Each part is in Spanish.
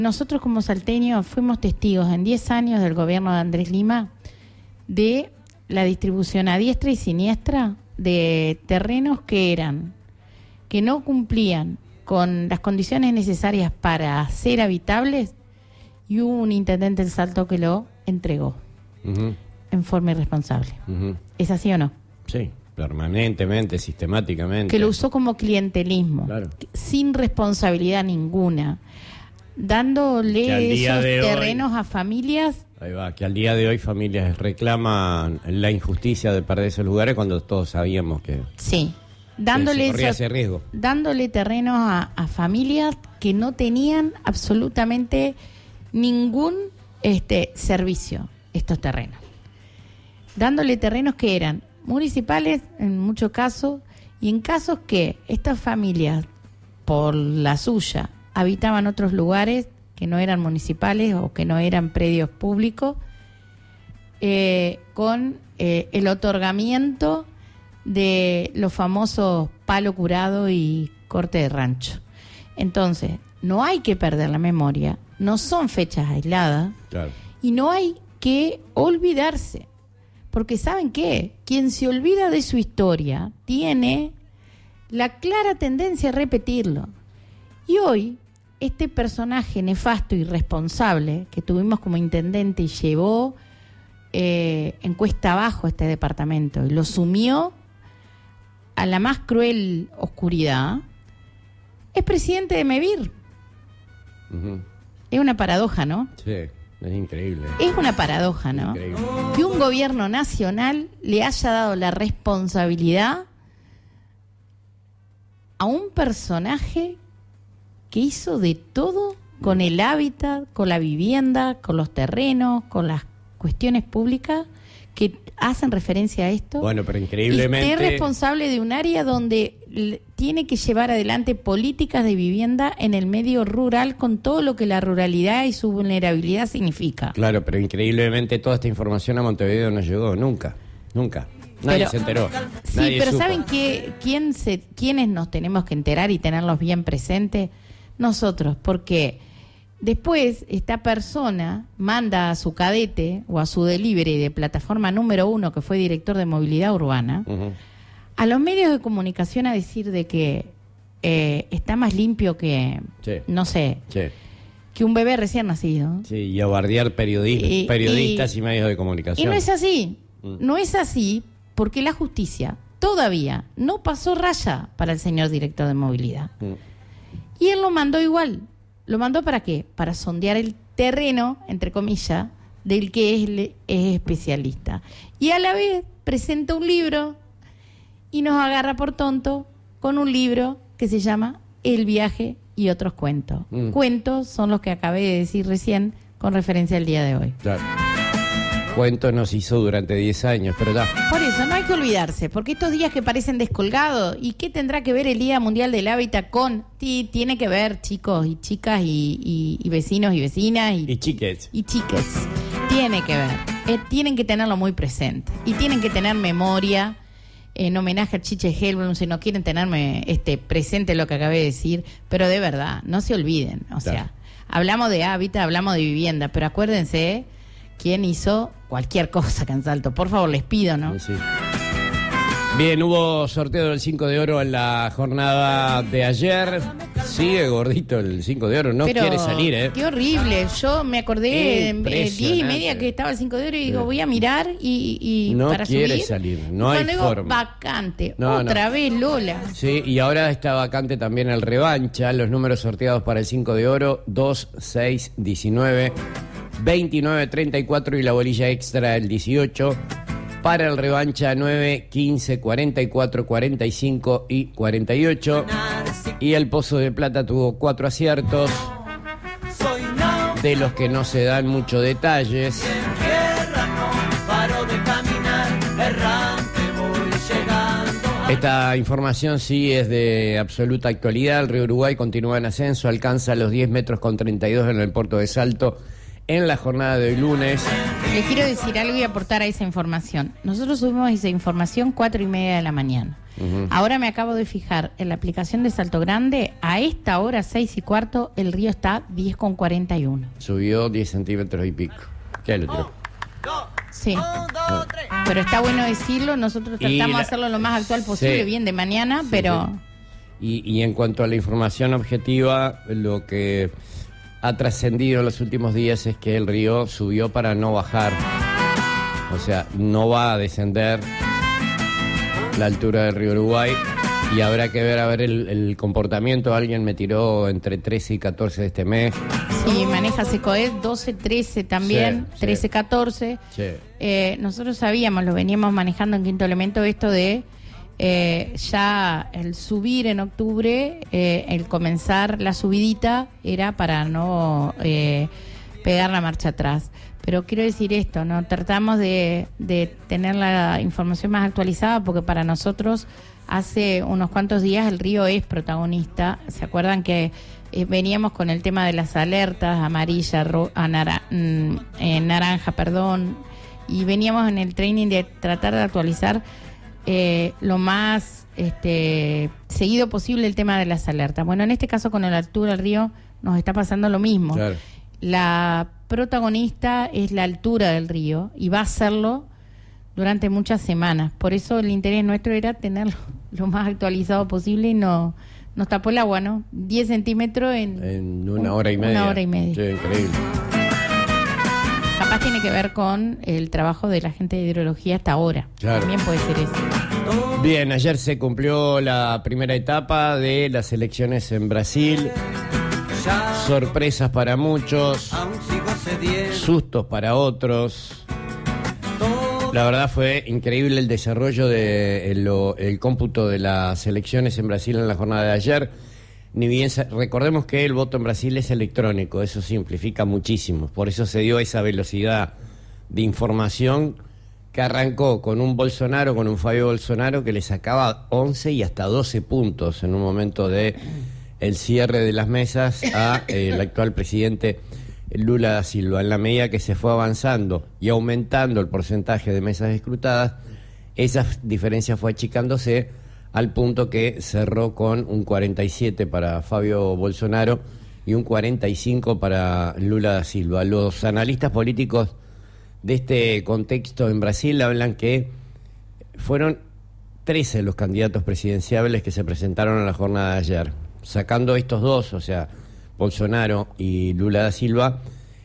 Nosotros como salteños fuimos testigos en 10 años del gobierno de Andrés Lima de la distribución a diestra y siniestra de terrenos que no cumplían con las condiciones necesarias para ser habitables, y hubo un intendente del Salto que lo entregó en forma irresponsable. ¿Es así o no? Sí, permanentemente, sistemáticamente. Que lo usó como clientelismo, claro, sin responsabilidad ninguna, dándole esos terrenos a familias. Ahí va, que al día de hoy familias reclaman la injusticia de perder esos lugares cuando todos sabíamos que... Sí. Dándole, se corría ese riesgo. Dándole terrenos a familias que no tenían absolutamente ningún servicio, estos terrenos. Dándole terrenos que eran municipales en muchos casos, y en casos que estas familias, por la suya, habitaban otros lugares que no eran municipales o que no eran predios públicos, con el otorgamiento de los famosos palo curado y corte de rancho. Entonces, no hay que perder la memoria, no son fechas aisladas, claro, y no hay que olvidarse, porque ¿saben qué? Quien se olvida de su historia tiene la clara tendencia a repetirlo. Y hoy, este personaje nefasto y irresponsable que tuvimos como intendente y llevó en cuesta abajo este departamento y lo sumió a la más cruel oscuridad, es presidente de Mevir. Es una paradoja, ¿no? Sí, es increíble. Es una paradoja, ¿no? Increíble. Que un gobierno nacional le haya dado la responsabilidad a un personaje que hizo de todo con el hábitat, con la vivienda, con los terrenos, con las cuestiones públicas que hacen referencia a esto. Bueno, pero increíblemente... Y es responsable de un área donde tiene que llevar adelante políticas de vivienda en el medio rural con todo lo que la ruralidad y su vulnerabilidad significa. Claro, pero increíblemente toda esta información a Montevideo no llegó nunca. Nadie se enteró. Sí, nadie pero supo. ¿saben quiénes nos tenemos que enterar y tenerlos bien presentes? Nosotros, porque después esta persona manda a su cadete o a su delivery de plataforma número 1, que fue director de movilidad urbana, a los medios de comunicación a decir de que está más limpio que, no sé, que un bebé recién nacido. Sí, y a bardear periodistas y medios de comunicación. Y no es así, no es así, porque la justicia todavía no pasó raya para el señor director de movilidad. Y él lo mandó igual. ¿Lo mandó para qué? Para sondear el terreno, entre comillas, del que él es especialista. Y a la vez presenta un libro y nos agarra por tonto con un libro que se llama El viaje y otros cuentos. Cuentos son los que acabé de decir recién con referencia al día de hoy. Claro. Cuentos nos hizo durante 10 años, pero ya. Por eso no hay que olvidarse, porque estos días que parecen descolgados, ¿y qué tendrá que ver el Día Mundial del Hábitat con? Tiene que ver, chicos y chicas y vecinos y vecinas y chiques. Y chiques. Tiene que ver. Tienen que tenerlo muy presente. Y tienen que tener memoria en homenaje a Chiche Helblum, si no quieren tenerme presente lo que acabé de decir, pero de verdad, no se olviden. O sea, hablamos de hábitat, hablamos de vivienda, pero acuérdense quién hizo cualquier cosa acá en Salto. Por favor, les pido, ¿no? Sí. Bien, hubo sorteo del 5 de oro en la jornada de ayer. Sigue gordito el 5 de oro, no pero quiere salir, ¿eh? Qué horrible. Yo me acordé en 10:30 que estaba el 5 de oro y digo, voy a mirar y no para quiere subir, salir, no hay forma. Vacante, otra vez Lola. Sí, y ahora está vacante también el revancha. Los números sorteados para el 5 de oro: 2, 6, 19, 29, 34 y la bolilla extra el 18. Para el revancha 9, 15, 44, 45 y 48. Y el pozo de plata tuvo 4 aciertos, de los que no se dan muchos detalles. Esta información sí es de absoluta actualidad. El río Uruguay continúa en ascenso, alcanza los 10 metros con 32 en el puerto de Salto en la jornada de hoy lunes. Les quiero decir algo y aportar a esa información. Nosotros subimos esa información 4:30 de la mañana. Ahora me acabo de fijar en la aplicación de Salto Grande, a esta hora, 6:15, el río está 10,41. Subió 10 centímetros y pico. ¿Qué lo tiró? Sí. Pero está bueno decirlo, nosotros tratamos de hacerlo lo más actual posible, sí, bien de mañana, pero... Sí. Y en cuanto a la información objetiva, lo que ha trascendido en los últimos días es que el río subió para no bajar. O sea, no va a descender la altura del río Uruguay y habrá que ver el comportamiento. Alguien me tiró entre 13 y 14 de este mes. Sí, maneja Secoed 12, 13 también, sí, 13, 14. Sí. Nosotros sabíamos, lo veníamos manejando en Quinto Elemento, esto de ya el subir en octubre, el comenzar la subidita era para no pegar la marcha atrás. Pero quiero decir esto, ¿no? Tratamos de tener la información más actualizada porque para nosotros hace unos cuantos días el río es protagonista. ¿Se acuerdan que veníamos con el tema de las alertas amarilla, naranja, perdón? Y veníamos en el training de tratar de actualizar lo más seguido posible el tema de las alertas. Bueno, en este caso con la altura del río nos está pasando lo mismo. Claro. La protagonista es la altura del río y va a serlo durante muchas semanas. Por eso el interés nuestro era tenerlo lo más actualizado posible y nos tapó el agua, ¿no? 10 centímetros en una hora y media. Una hora y media. Sí, increíble. Capaz tiene que ver con el trabajo de la gente de hidrología hasta ahora. Claro. También puede ser eso. Bien, ayer se cumplió la primera etapa de las elecciones en Brasil. Sorpresas para muchos, sustos para otros. La verdad fue increíble el desarrollo de el cómputo de las elecciones en Brasil en la jornada de ayer. Ni bien recordemos que el voto en Brasil es electrónico, eso simplifica muchísimo. Por eso se dio esa velocidad de información que arrancó con un Fabio Bolsonaro que le sacaba 11 y hasta 12 puntos en un momento de el cierre de las mesas a el actual presidente Lula da Silva. En la medida que se fue avanzando y aumentando el porcentaje de mesas escrutadas, esa diferencia fue achicándose al punto que cerró con un 47 para Fabio Bolsonaro y un 45 para Lula da Silva. Los analistas políticos de este contexto en Brasil hablan que fueron 13 los candidatos presidenciables que se presentaron en la jornada de ayer. Sacando estos dos, o sea, Bolsonaro y Lula da Silva,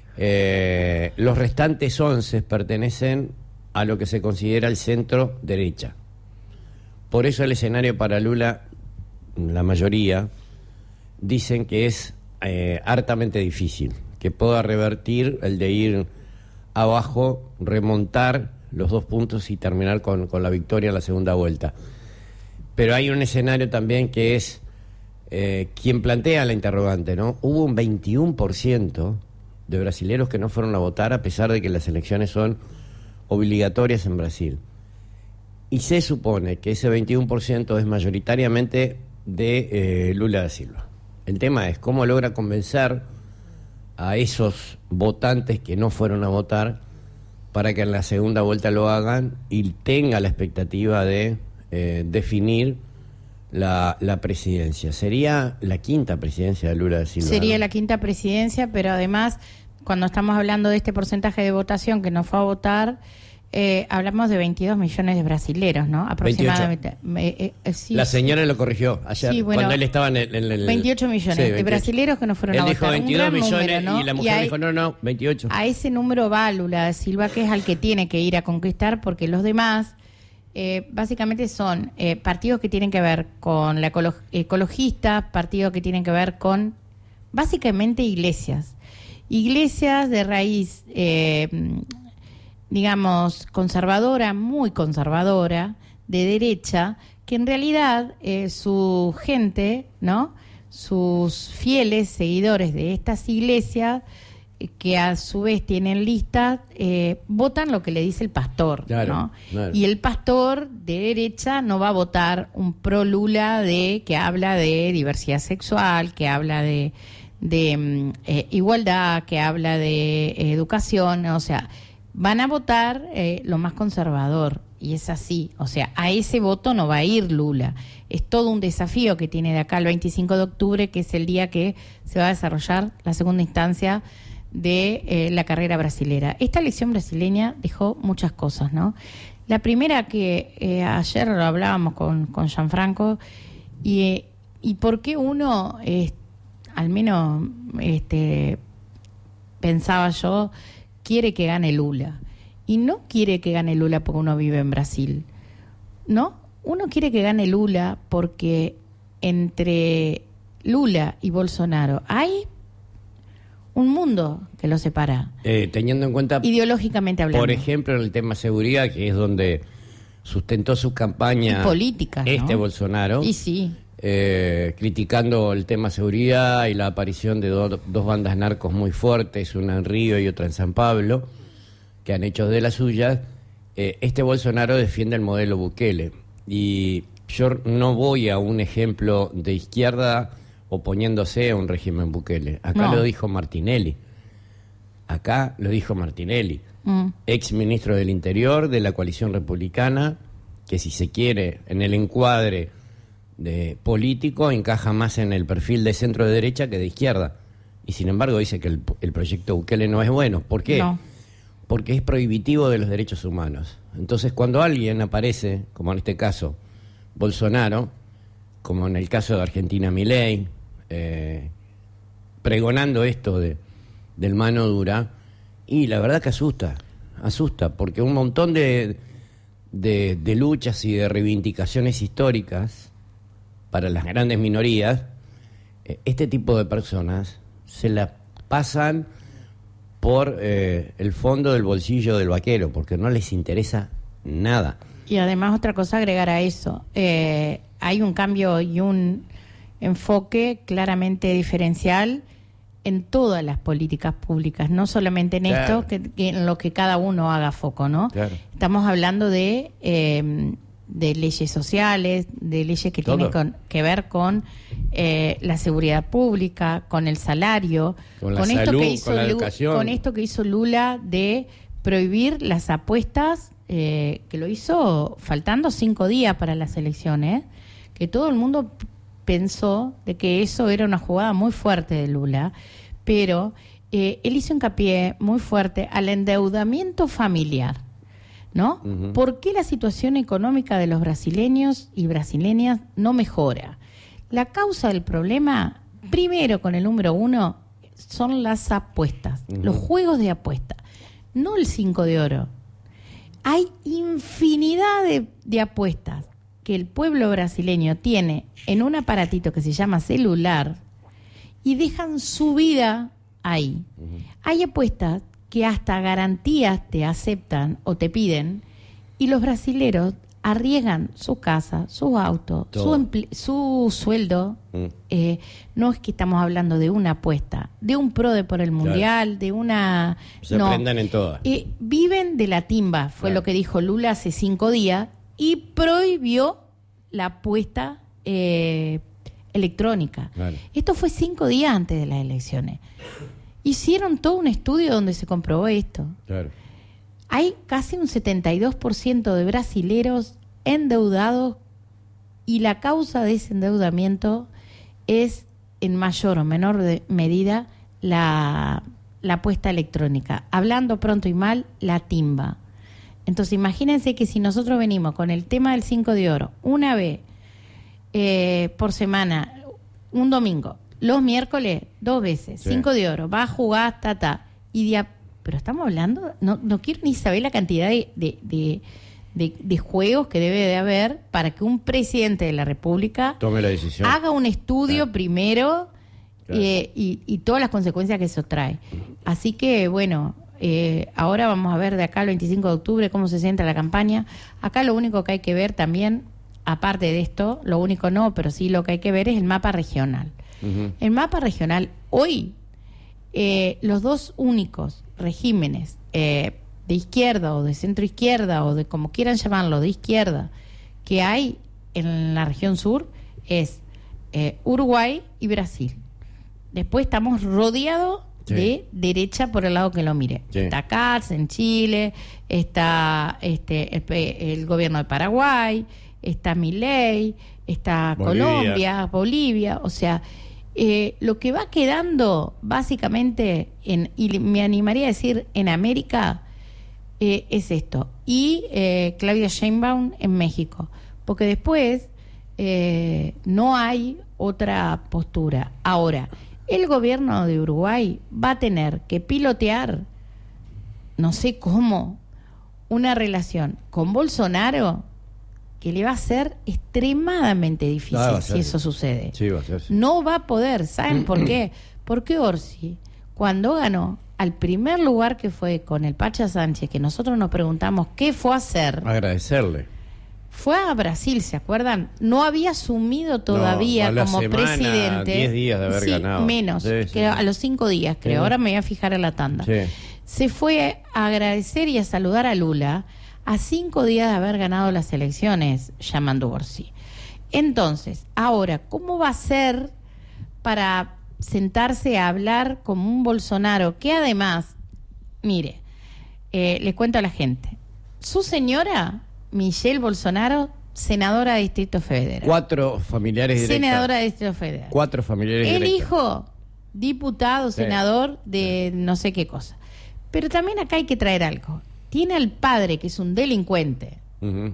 los restantes 11 pertenecen a lo que se considera el centro derecha. Por eso el escenario para Lula, la mayoría, dicen que es hartamente difícil, que pueda revertir el de ir abajo, remontar los 2 puntos y terminar con la victoria en la segunda vuelta. Pero hay un escenario también que es quien plantea la interrogante, ¿no? Hubo un 21% de brasileros que no fueron a votar a pesar de que las elecciones son obligatorias en Brasil. Y se supone que ese 21% es mayoritariamente de Lula da Silva. El tema es cómo logra convencer a esos votantes que no fueron a votar para que en la segunda vuelta lo hagan y tenga la expectativa de definir la presidencia. Sería la quinta presidencia de Lula da Silva. Sería ¿no? la quinta presidencia, pero además, cuando estamos hablando de este porcentaje de votación que no fue a votar, hablamos de 22 millones de brasileros, ¿no? Aproximadamente. Sí, la señora lo corrigió ayer, sí, bueno, cuando él estaba en el 28 millones sí, 28. De brasileros que no fueron él a votar. Él dijo 22 millones número, ¿no? Y la mujer dijo no, 28. A ese número va Lula da Silva, que es al que tiene que ir a conquistar, porque los demás básicamente son partidos que tienen que ver con la ecologistas, partidos que tienen que ver con básicamente iglesias de raíz digamos conservadora, muy conservadora, de derecha, que en realidad su gente, ¿no?, sus fieles seguidores de estas iglesias, que a su vez tienen listas, votan lo que le dice el pastor, claro, ¿no? Claro. Y el pastor de derecha no va a votar un pro Lula que habla de diversidad sexual, que habla de igualdad, que habla de educación, o sea, van a votar lo más conservador. y es así. O sea, a ese voto no va a ir Lula. Es todo un desafío que tiene de acá al 25 de octubre, que es el día que se va a desarrollar la segunda instancia de la carrera brasilera. Esta elección brasileña dejó muchas cosas, ¿no? La primera que ayer lo hablábamos con Gianfranco, y por qué uno, al menos pensaba yo, quiere que gane Lula. Y no quiere que gane Lula porque uno vive en Brasil, ¿no? Uno quiere que gane Lula porque entre Lula y Bolsonaro hay un mundo que los separa. Teniendo en cuenta, ideológicamente hablando. Por ejemplo, en el tema seguridad, que es donde sustentó sus campañas políticas, ¿no? Bolsonaro. Y sí. Criticando el tema seguridad y la aparición de dos bandas narcos muy fuertes, una en Río y otra en San Pablo, que han hecho de las suyas. Bolsonaro defiende el modelo Bukele. Y yo no voy a un ejemplo de izquierda oponiéndose a un régimen Bukele. Acá lo dijo Martinelli. Ex ministro del Interior de la coalición republicana, que si se quiere, en el encuadre de político, encaja más en el perfil de centro de derecha que de izquierda. Y sin embargo dice que el proyecto Bukele no es bueno. ¿Por qué? No. Porque es prohibitivo de los derechos humanos. Entonces, cuando alguien aparece, como en este caso Bolsonaro, como en el caso de Argentina Milei, pregonando esto del mano dura, y la verdad que asusta, porque un montón de luchas y de reivindicaciones históricas para las grandes minorías, este tipo de personas se la pasan por el fondo del bolsillo del vaquero, porque no les interesa nada. Y además otra cosa agregar a eso, hay un cambio y un enfoque claramente diferencial en todas las políticas públicas, no solamente en esto, que en lo que cada uno haga foco, ¿no? Claro. Estamos hablando de leyes sociales, de leyes que tienen que ver con la seguridad pública, con el salario, con esto salud, que hizo con la educación. Con esto que hizo Lula de prohibir las apuestas, que lo hizo faltando 5 días para las elecciones, que todo el mundo pensó de que eso era una jugada muy fuerte de Lula, pero él hizo hincapié muy fuerte al endeudamiento familiar, ¿no? Uh-huh. ¿Por qué la situación económica de los brasileños y brasileñas no mejora? La causa del problema, primero con el número 1, son las apuestas, uh-huh, los juegos de apuesta, no el 5 de oro. Hay infinidad de apuestas que el pueblo brasileño tiene en un aparatito que se llama celular y dejan su vida ahí. Uh-huh. Hay apuestas que hasta garantías te aceptan o te piden, y los brasileros arriesgan su casa, su auto, su sueldo. No es que estamos hablando de una apuesta, de un PRODE por el mundial, claro, de una... Se prendan en todas. Viven de la timba, fue lo que dijo Lula hace 5 días, y prohibió la apuesta electrónica. Claro. Esto fue 5 días antes de las elecciones. Hicieron todo un estudio donde se comprobó esto. Claro. Hay casi un 72% de brasileros endeudados, y la causa de ese endeudamiento es en mayor o menor medida la apuesta electrónica. Hablando pronto y mal, la timba. Entonces imagínense que si nosotros venimos con el tema del 5 de oro una vez por semana, un domingo, los miércoles 2 veces, 5 de oro, va a jugar, pero estamos hablando, no quiero ni saber la cantidad de juegos que debe de haber para que un presidente de la República tome la decisión, haga un estudio primero, y todas las consecuencias que eso trae. Así que bueno, ahora vamos a ver de acá al 25 de octubre cómo se centra la campaña. Acá lo único que hay que ver también, aparte de esto, lo único no, pero sí lo que hay que ver es el mapa regional. Uh-huh. El mapa regional, hoy, los dos únicos regímenes de izquierda o de centro izquierda o de como quieran llamarlo, de izquierda, que hay en la región sur es Uruguay y Brasil. Después estamos rodeados Sí. de derecha por el lado que lo mire. Sí. Está Katz en Chile, está el gobierno de Paraguay, está Milei, está Colombia, Bolivia, o sea, lo que va quedando básicamente, y me animaría a decir en América, es esto. Y Claudia Sheinbaum en México, porque después no hay otra postura. Ahora, el gobierno de Uruguay va a tener que pilotear, no sé cómo, una relación con Bolsonaro que le va a ser extremadamente difícil si eso sucede. Sí, va a ser, sí. No va a poder. ¿Saben por qué? Porque Orsi, cuando ganó al primer lugar que fue con el Pacha Sánchez, que nosotros nos preguntamos qué fue a hacer, Agradecerle. fue a Brasil, ¿se acuerdan? No había asumido todavía No, a la como semana, presidente. 10 días de haber ganado. Menos, Sí, que sí. a los 5 días, creo. Sí. Ahora me voy a fijar en la tanda. Sí. Se fue a agradecer y a saludar a Lula a 5 días de haber ganado las elecciones, llamando Orsi. Entonces, ahora, ¿cómo va a ser para sentarse a hablar como un Bolsonaro? Que además, mire, les cuento a la gente, su señora, Michelle Bolsonaro, senadora de Distrito Federal. 4 familiares directos. Senadora de Distrito Federal. 4 familiares El directos. hijo, diputado, Sí. senador de no sé qué cosa. Pero también acá hay que traer algo. Tiene al padre, que es un delincuente, Ujú.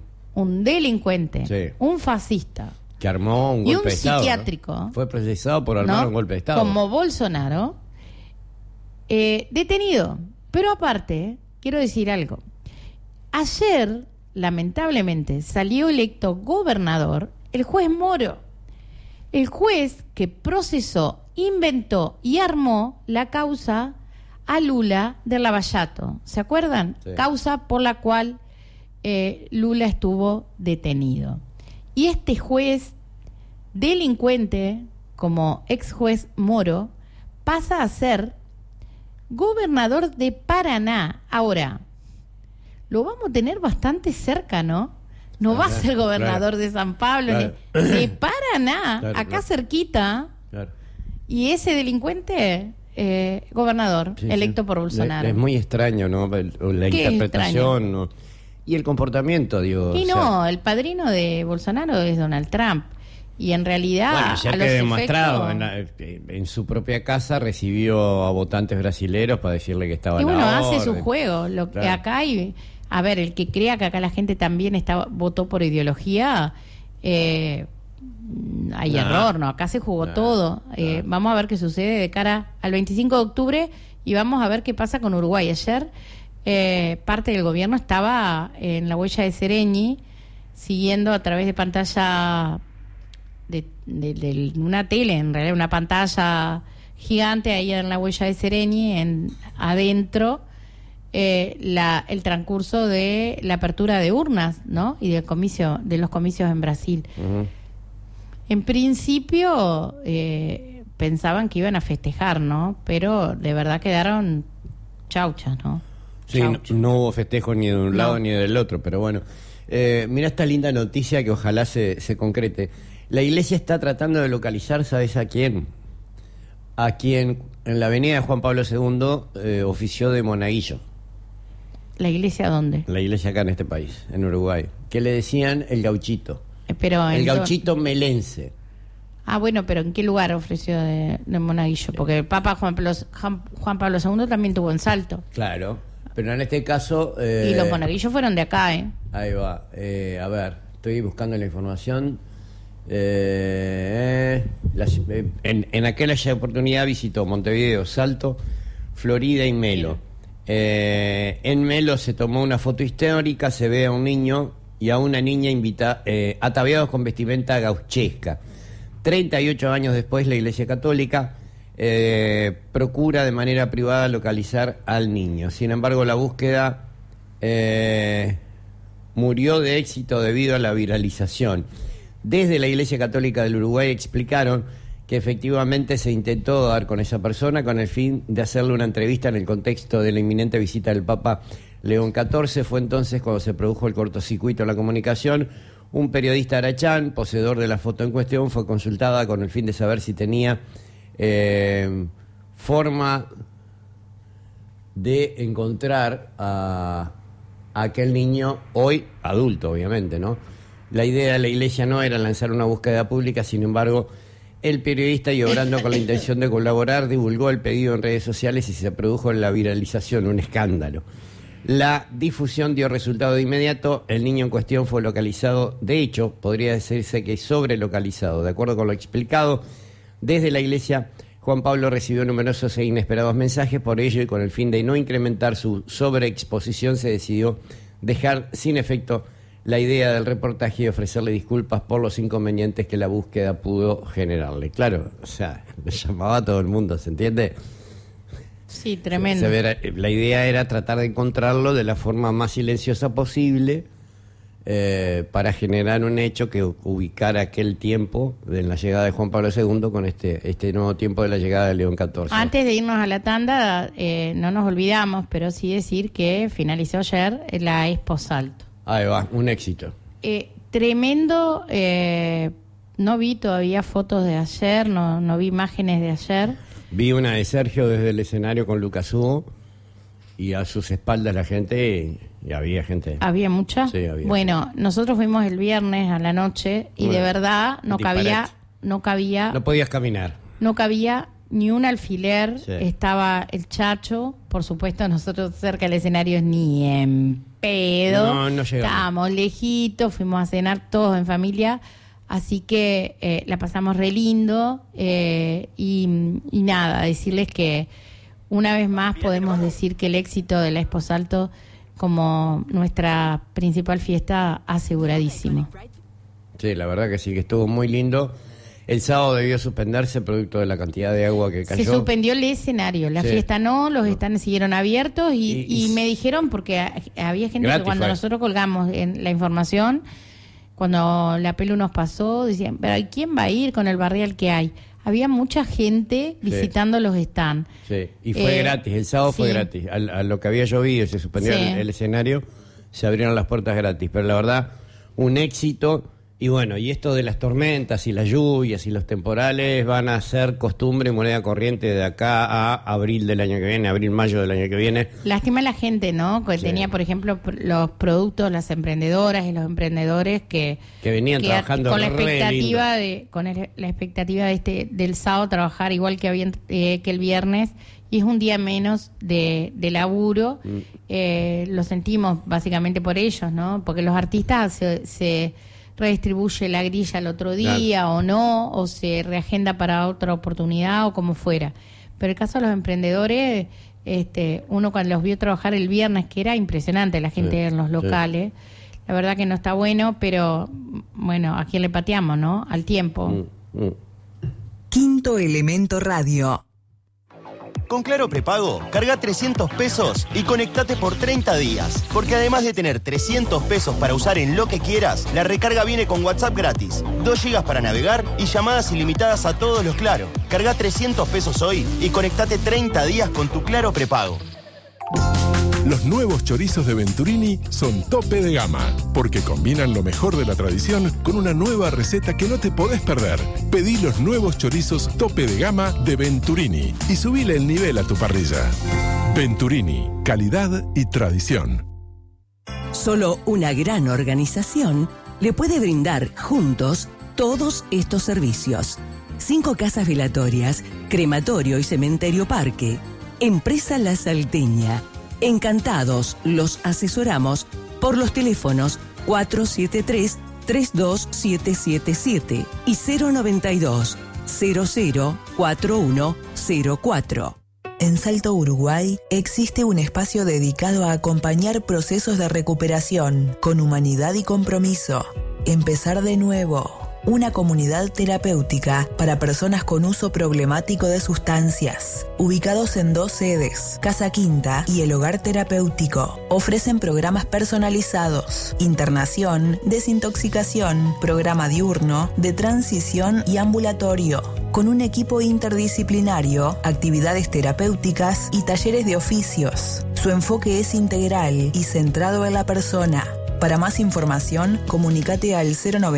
Sí. Un fascista, Que armó un y golpe un de Estado, ¿no? psiquiátrico. Fue procesado por armar ¿no? un golpe de Estado. Como Bolsonaro, detenido. Pero aparte, quiero decir algo. Ayer, lamentablemente, salió electo gobernador el juez Moro. El juez que procesó, inventó y armó la causa a Lula del Lavallato. ¿Se acuerdan? Sí. Causa por la cual Lula estuvo detenido. Y este juez delincuente, como ex juez Moro, pasa a ser gobernador de Paraná. Ahora, lo vamos a tener bastante cerca, ¿no? No va a ser gobernador de San Pablo, Claro. ni de Paraná, Claro, acá claro. cerquita. Claro. Y ese delincuente, gobernador, Sí, electo sí. por Bolsonaro. Es muy extraño, ¿no? La ¿Qué interpretación, ¿no? Y el comportamiento, digo. Y o sea, no, el padrino de Bolsonaro es Donald Trump. Y en realidad, bueno, ya a los quedó demostrado. efectos- En su propia casa recibió a votantes brasileros para decirle que estaba Y en bueno, la hace su orden. juego. Lo que Claro. acá hay, a ver, el que crea que acá la gente también votó por ideología, hay Nah. error, ¿no? Acá se jugó Nah, todo. nah. Vamos a ver qué sucede de cara al 25 de octubre y vamos a ver qué pasa con Uruguay. Ayer parte del gobierno estaba en la huella de Sereñi, siguiendo a través de pantalla de una tele, en realidad una pantalla gigante ahí en la huella de Sereñi, adentro, el transcurso de la apertura de urnas, ¿no? Y de los comicios en Brasil. Ujú. En principio pensaban que iban a festejar, ¿no? Pero de verdad quedaron chauchas, ¿no? Sí, Chauchas. no hubo festejo ni de un No. lado ni del otro, pero bueno. Mira esta linda noticia que ojalá se concrete. La iglesia está tratando de localizar, ¿sabes a quién? A quien en la avenida de Juan Pablo II ofició de monaguillo. ¿La iglesia dónde? La iglesia acá en este país, en Uruguay. Que le decían el gauchito. Pero El gauchito melense. Ah, bueno, pero ¿en qué lugar ofreció de monaguillo? Porque el Papa Juan Pablo II también tuvo en Salto. Claro. Pero en este caso... Y los monaguillos fueron de acá, ¿eh? Ahí va. A ver, estoy buscando la información. En aquella oportunidad visitó Montevideo, Salto, Florida y Melo. En Melo se tomó una foto histórica, se ve a un niño y a una niña ataviados con vestimenta gauchesca. 38 años después, la Iglesia Católica procura de manera privada localizar al niño. Sin embargo, la búsqueda murió de éxito debido a la viralización. Desde la Iglesia Católica del Uruguay explicaron que efectivamente se intentó dar con esa persona con el fin de hacerle una entrevista en el contexto de la inminente visita del Papa León XIV. Fue entonces cuando se produjo el cortocircuito en la comunicación. Un periodista arachán, poseedor de la foto en cuestión, fue consultada con el fin de saber si tenía forma de encontrar a aquel niño, hoy adulto obviamente, ¿no? La idea de la Iglesia no era lanzar una búsqueda pública, sin embargo, el periodista, y obrando con la intención de colaborar, divulgó el pedido en redes sociales y se produjo la viralización, un escándalo. La difusión dio resultado de inmediato, el niño en cuestión fue localizado, de hecho, podría decirse que sobrelocalizado. De acuerdo con lo explicado, desde la Iglesia, Juan Pablo recibió numerosos e inesperados mensajes, por ello y con el fin de no incrementar su sobreexposición, se decidió dejar sin efecto la idea del reportaje y ofrecerle disculpas por los inconvenientes que la búsqueda pudo generarle. Claro, o sea, le llamaba a todo el mundo, ¿se entiende? Sí, tremendo. La idea era tratar de encontrarlo de la forma más silenciosa posible para generar un hecho que ubicara aquel tiempo de la llegada de Juan Pablo II con este nuevo tiempo de la llegada de León XIV. Antes de irnos a la tanda, no nos olvidamos, pero sí decir que finalizó ayer la Expo Salto. Ahí va, un éxito. Tremendo, no vi todavía fotos de ayer, no vi imágenes de ayer. Vi una de Sergio desde el escenario con Lucas Hugo y a sus espaldas la gente, y había gente. ¿Había mucha? Sí, había. Bueno, nosotros fuimos el viernes a la noche y de verdad no cabía. No podías caminar. No cabía ni un alfiler, Sí. Estaba el Chacho, por supuesto nosotros cerca del escenario ni en pedo. No llegamos. Estábamos lejitos, fuimos a cenar todos en familia. Así que la pasamos re lindo y nada, decirles que una vez más podemos decir que el éxito de la Expo Salto como nuestra principal fiesta aseguradísimo. Sí, la verdad que sí, que estuvo muy lindo. El sábado debió suspenderse producto de la cantidad de agua que cayó. Se suspendió el escenario, la fiesta no, los stands siguieron abiertos y me dijeron, porque había gente que cuando nosotros colgamos en la información... Cuando la Pelu nos pasó, decían, pero ¿quién va a ir con el barrial que hay? Había mucha gente visitando los stands. Sí, y fue gratis, el sábado fue gratis. A lo que había llovido, se suspendió el escenario, se abrieron las puertas gratis. Pero la verdad, un éxito. Y bueno, y esto de las tormentas y las lluvias y los temporales van a ser costumbre y moneda corriente de acá a abril del año que viene, abril-mayo del año que viene. Lástima la gente, ¿no? Que tenía, por ejemplo, los productos, las emprendedoras y los emprendedores que venían trabajando con la expectativa la expectativa de del sábado trabajar igual que el viernes, y es un día menos de laburo. Lo sentimos básicamente por ellos, ¿no? Porque los artistas se redistribuye la grilla el otro día, o no, o se reagenda para otra oportunidad o como fuera. Pero el caso de los emprendedores, uno cuando los vio trabajar el viernes, que era impresionante la gente en los locales, la verdad que no está bueno, pero bueno, ¿a quién le pateamos, no? Al tiempo. Quinto Elemento Radio. Con Claro Prepago, carga 300 pesos y conectate por 30 días. Porque además de tener 300 pesos para usar en lo que quieras, la recarga viene con WhatsApp gratis, 2 GB para navegar y llamadas ilimitadas a todos los Claro. Carga 300 pesos hoy y conectate 30 días con tu Claro Prepago. Los nuevos chorizos de Venturini son tope de gama, porque combinan lo mejor de la tradición con una nueva receta que no te podés perder. Pedí los nuevos chorizos tope de gama de Venturini y subile el nivel a tu parrilla. Venturini, calidad y tradición. Solo una gran organización le puede brindar juntos todos estos servicios. 5 casas velatorias, crematorio y cementerio parque. Empresa La Salteña. Encantados los asesoramos por los teléfonos 473-32777 y 092-004104. En Salto, Uruguay, existe un espacio dedicado a acompañar procesos de recuperación con humanidad y compromiso. Empezar de nuevo. Una comunidad terapéutica para personas con uso problemático de sustancias. Ubicados en 2 sedes, Casa Quinta y el Hogar Terapéutico. Ofrecen programas personalizados, internación, desintoxicación, programa diurno, de transición y ambulatorio. Con un equipo interdisciplinario, actividades terapéuticas y talleres de oficios. Su enfoque es integral y centrado en la persona. Para más información, comunícate al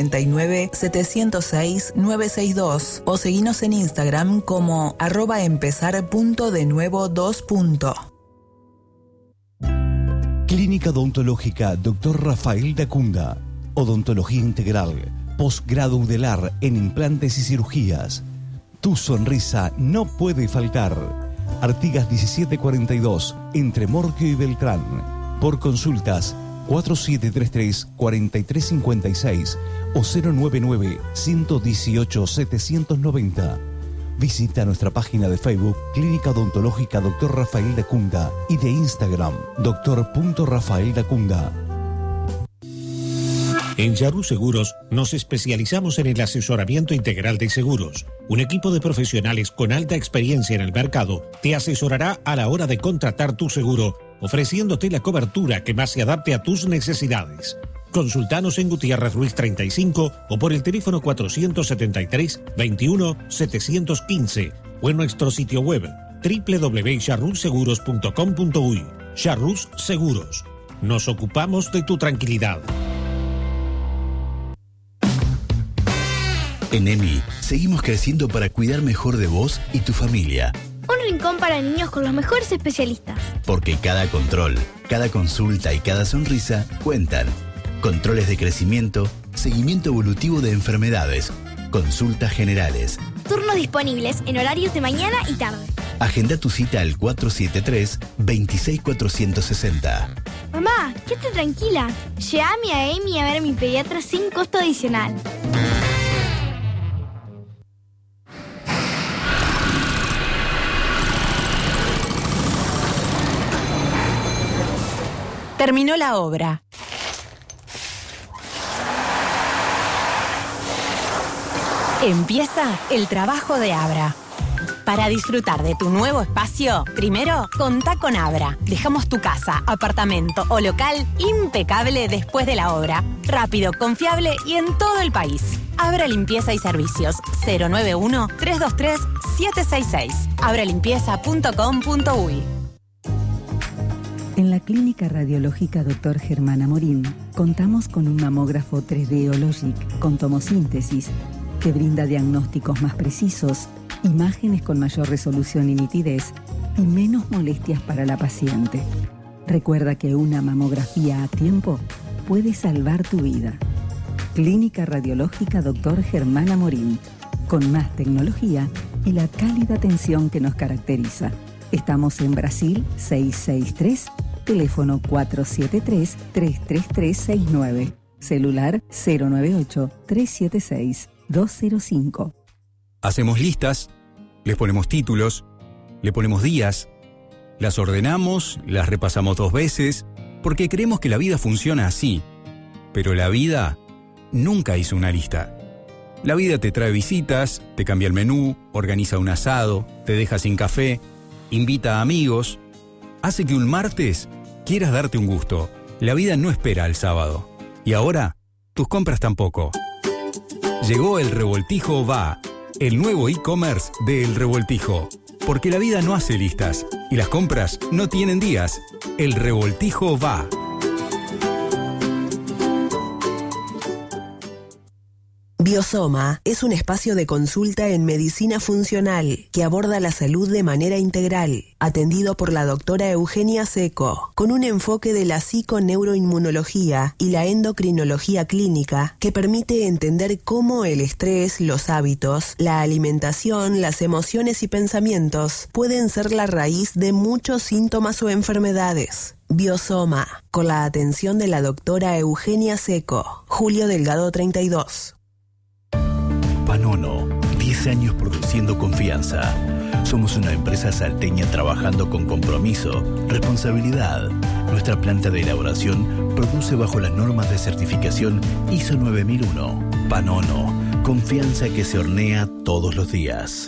099-706-962 o seguinos en Instagram como @empezar.denuevo2. Clínica Odontológica Dr. Rafael Dacunda. Odontología integral, posgrado UDELAR en implantes y cirugías. Tu sonrisa no puede faltar. Artigas 1742, entre Morquio y Beltrán. Por consultas, 4733-4356 o 099-118-790. Visita nuestra página de Facebook Clínica Odontológica Dr. Rafael Dacunda y de Instagram Dr.Rafael Dacunda. En Yarur Seguros nos especializamos en el asesoramiento integral de seguros. Un equipo de profesionales con alta experiencia en el mercado te asesorará a la hora de contratar tu seguro, ofreciéndote la cobertura que más se adapte a tus necesidades. Consultanos en Gutiérrez Ruiz 35 o por el teléfono 473-21-715 o en nuestro sitio web www.yarurseguros.com.uy. Yarur Seguros. Nos ocupamos de tu tranquilidad. En EMI, seguimos creciendo para cuidar mejor de vos y tu familia. Un rincón para niños con los mejores especialistas. Porque cada control, cada consulta y cada sonrisa cuentan. Controles de crecimiento, seguimiento evolutivo de enfermedades, consultas generales. Turnos disponibles en horarios de mañana y tarde. Agenda tu cita al 473-26460. Mamá, quédate tranquila. Llévame a EMI a ver a mi pediatra sin costo adicional. Terminó la obra. Empieza el trabajo de Abra. Para disfrutar de tu nuevo espacio, primero, contá con Abra. Dejamos tu casa, apartamento o local impecable después de la obra. Rápido, confiable y en todo el país. Abra Limpieza y Servicios. 091-323-766. abralimpieza.com.uy. En la Clínica Radiológica Dr. Germán Amorín contamos con un mamógrafo 3D Ologic con tomosíntesis que brinda diagnósticos más precisos, imágenes con mayor resolución y nitidez y menos molestias para la paciente. Recuerda que una mamografía a tiempo puede salvar tu vida. Clínica Radiológica Dr. Germán Amorín, con más tecnología y la cálida atención que nos caracteriza. Estamos en Brasil 663, teléfono 473-33369, celular 098-376-205. Hacemos listas, les ponemos títulos, le ponemos días, las ordenamos, las repasamos 2 veces, porque creemos que la vida funciona así. Pero la vida nunca hizo una lista. La vida te trae visitas, te cambia el menú, organiza un asado, te deja sin café, invita a amigos, hace que un martes quieras darte un gusto. La vida no espera al sábado. Y ahora, tus compras tampoco. Llegó el Revoltijo Va, el nuevo e-commerce de El Revoltijo. Porque la vida no hace listas y las compras no tienen días. El Revoltijo Va. Biosoma es un espacio de consulta en medicina funcional que aborda la salud de manera integral, atendido por la doctora Eugenia Seco, con un enfoque de la psiconeuroinmunología y la endocrinología clínica que permite entender cómo el estrés, los hábitos, la alimentación, las emociones y pensamientos pueden ser la raíz de muchos síntomas o enfermedades. Biosoma, con la atención de la doctora Eugenia Seco, Julio Delgado 32. Panono, 10 años produciendo confianza. Somos una empresa salteña trabajando con compromiso, responsabilidad. Nuestra planta de elaboración produce bajo las normas de certificación ISO 9001. Panono, confianza que se hornea todos los días.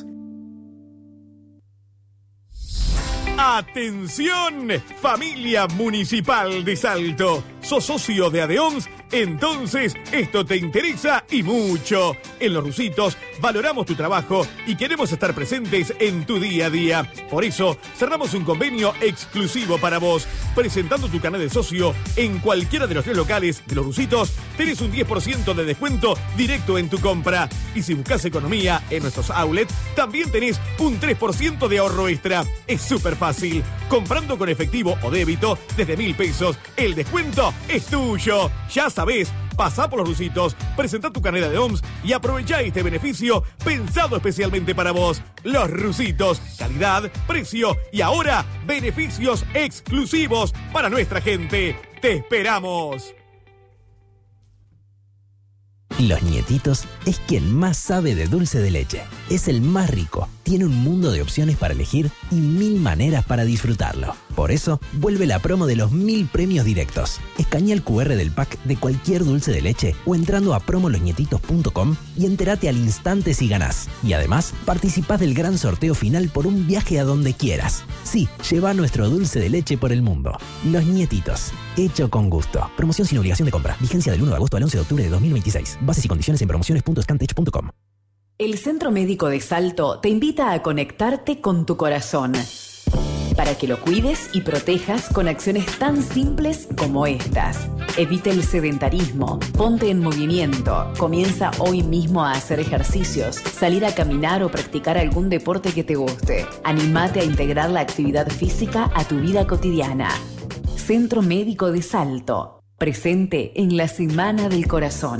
¡Atención! Familia Municipal de Salto. ¿Sos socio de ADEOMS? Entonces, esto te interesa y mucho. En Los Rusitos valoramos tu trabajo y queremos estar presentes en tu día a día. Por eso, cerramos un convenio exclusivo para vos. Presentando tu carnet de socio en cualquiera de los 3 locales de Los Rusitos, tenés un 10% de descuento directo en tu compra. Y si buscas economía en nuestros outlets, también tenés un 3% de ahorro extra. Es súper fácil. Comprando con efectivo o débito desde 1.000 pesos, el descuento es tuyo. Ya sabés, pasá por Los Rusitos, presentá tu carnet de OMS y aprovechá este beneficio pensado especialmente para vos. Los Rusitos, calidad, precio y ahora beneficios exclusivos para nuestra gente. ¡Te esperamos! Los Nietitos es quien más sabe de dulce de leche. Es el más rico, tiene un mundo de opciones para elegir y 1000 maneras para disfrutarlo. Por eso, vuelve la promo de los 1000 premios directos. Escanea el QR del pack de cualquier dulce de leche o entrando a promolosnietitos.com y entérate al instante si ganás. Y además, participás del gran sorteo final por un viaje a donde quieras. Sí, lleva nuestro dulce de leche por el mundo. Los Nietitos, hecho con gusto. Promoción sin obligación de compra. Vigencia del 1 de agosto al 11 de octubre de 2026. Bases y condiciones en promociones.scantech.com. El Centro Médico de Salto te invita a conectarte con tu corazón para que lo cuides y protejas con acciones tan simples como estas. Evita el sedentarismo, ponte en movimiento, comienza hoy mismo a hacer ejercicios, salir a caminar o practicar algún deporte que te guste. Anímate a integrar la actividad física a tu vida cotidiana. Centro Médico de Salto, presente en la Semana del Corazón.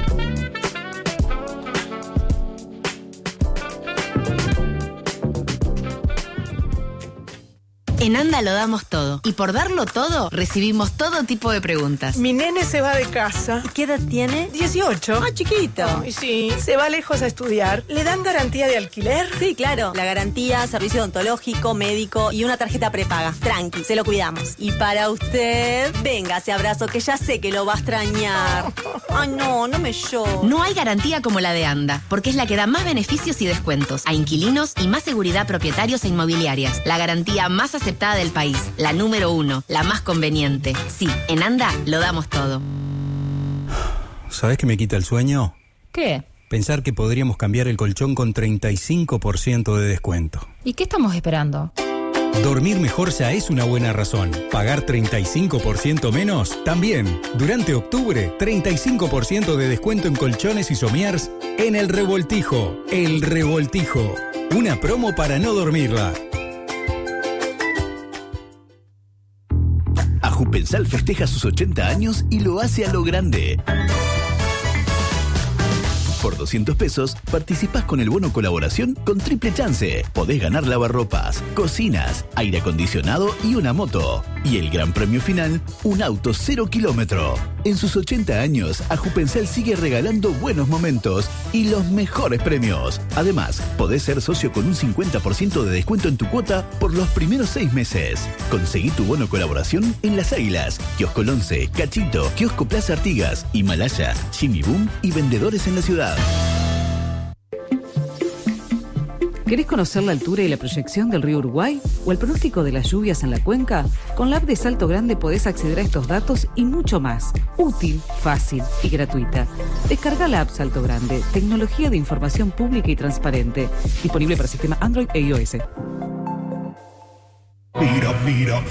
En ANDA lo damos todo. Y por darlo todo, recibimos todo tipo de preguntas. Mi nene se va de casa. ¿Qué edad tiene? 18. Ah, chiquito. Ay, sí. Se va lejos a estudiar. ¿Le dan garantía de alquiler? Sí, claro. La garantía, servicio odontológico, médico y una tarjeta prepaga. Tranqui, se lo cuidamos. Y para usted, venga ese abrazo que ya sé que lo va a extrañar. Ay, no me lloro. No hay garantía como la de ANDA, porque es la que da más beneficios y descuentos a inquilinos y más seguridad a propietarios e inmobiliarias. La garantía más aceptada del país, la número 1, la más conveniente. Sí, en ANDA lo damos todo. ¿Sabés qué me quita el sueño? ¿Qué? Pensar que podríamos cambiar el colchón con 35% de descuento. ¿Y qué estamos esperando? Dormir mejor ya es una buena razón. ¿Pagar 35% menos? También. Durante octubre, 35% de descuento en colchones y somiers en El Revoltijo. El Revoltijo. Una promo para no dormirla. Ajupensal festeja sus 80 años y lo hace a lo grande. Por 200 pesos, participás con el bono colaboración con triple chance. Podés ganar lavarropas, cocinas, aire acondicionado y una moto. Y el gran premio final, un auto 0 kilómetro. En sus 80 años, Ajupensal sigue regalando buenos momentos y los mejores premios. Además, podés ser socio con un 50% de descuento en tu cuota por los primeros 6 meses. Conseguí tu bono colaboración en Las Águilas, Kiosco 11, Cachito, Kiosco Plaza Artigas, Himalaya, Jimmy Boom y vendedores en la ciudad. ¿Querés conocer la altura y la proyección del río Uruguay o el pronóstico de las lluvias en la cuenca? Con la app de Salto Grande podés acceder a estos datos y mucho más. Útil, fácil y gratuita. Descarga la app Salto Grande, tecnología de información pública y transparente. Disponible para sistema Android e iOS. Mira,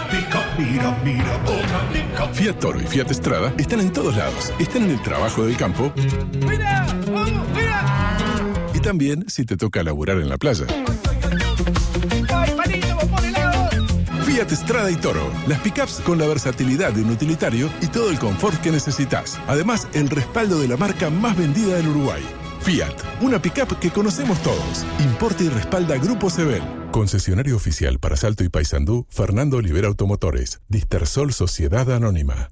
Fiat Toro y Fiat Strada están en todos lados. Están en el trabajo del campo. ¡Mira! ¡Vamos! ¡Mira! Y también si te toca laburar en la playa. ¡Ay, palito, por el lado! Fiat Strada y Toro. Las pickups con la versatilidad de un utilitario y todo el confort que necesitas. Además, el respaldo de la marca más vendida del Uruguay. Fiat, una pickup que conocemos todos. Importa y respalda Grupo Sebel. Concesionario oficial para Salto y Paysandú, Fernando Olivera Automotores. Distersol Sociedad Anónima.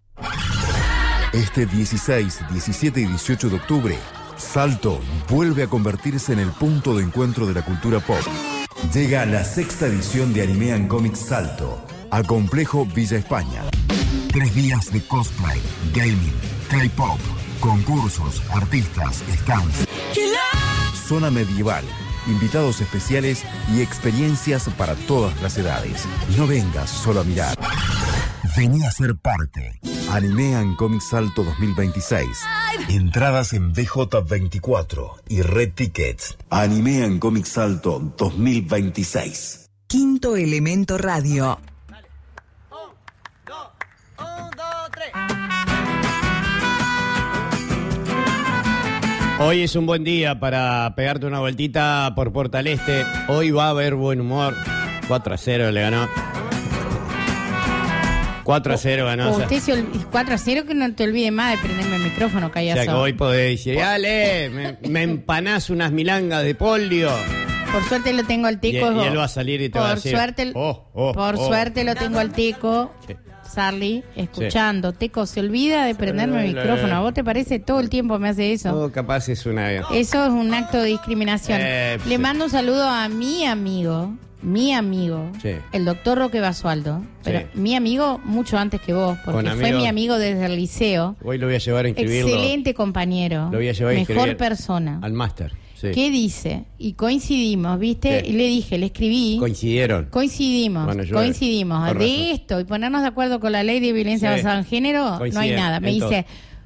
Este 16, 17 y 18 de octubre, Salto vuelve a convertirse en el punto de encuentro de la cultura pop. Llega la 6ª edición de Anime and Comics Salto al complejo Villa España. 3 días de cosplay, gaming, K-pop, concursos, artistas, stands, zona medieval, invitados especiales y experiencias para todas las edades. No vengas solo a mirar. Vení a ser parte. Anime and Comics Salto 2026. Entradas en BJ24 y Red Tickets. Anime and Comics Salto 2026. Quinto Elemento Radio. Hoy es un buen día para pegarte una vueltita por Portal Este. Hoy va a haber buen humor. 4-0 le ganó. 4-0 ganó. Usted 4-0, que no te olvides más de prenderme el micrófono, callazo. O sea que hoy podés decir, dale, me empanás unas milangas de polio. Por suerte lo tengo al Teco. Y él va a salir y te va a decir... Por suerte lo tengo al Teco. Sí. Sarli, escuchando. Sí. Teco, se olvida de prenderme el micrófono. ¿A vos te parece? Todo el tiempo me hace eso. Todo capaz es una... Eso es un acto de discriminación. Le mando un saludo a mi amigo, sí, el doctor Roque Basualdo. Pero sí, mi amigo mucho antes que vos, porque fue mi amigo desde el liceo. Hoy lo voy a llevar a inscribirlo. Excelente compañero. Lo voy a llevar a inscribir mejor persona. Al máster. Sí. ¿Qué dice? Y coincidimos, ¿viste? Sí. Y le dije, le escribí. Coincidimos. Bueno, coincidimos. De esto y ponernos de acuerdo con la ley de violencia basada en género, no hay nada. Me dice,